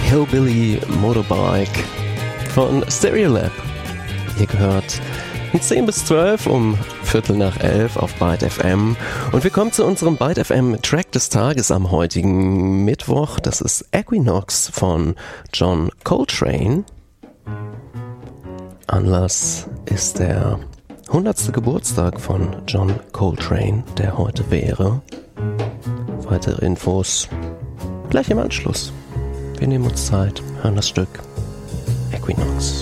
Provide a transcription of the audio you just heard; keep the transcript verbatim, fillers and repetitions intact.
Hillbilly Motorbike von Stereolab. Ihr gehört in zehn bis zwölf um Viertel nach elf auf Byte F M. Und wir kommen zu unserem Byte F M Track des Tages am heutigen Mittwoch. Das ist Equinox von John Coltrane. Anlass ist der hundertste Geburtstag von John Coltrane, der heute wäre. Weitere Infos gleich im Anschluss. Wir nehmen uns Zeit, hören das Stück Equinox.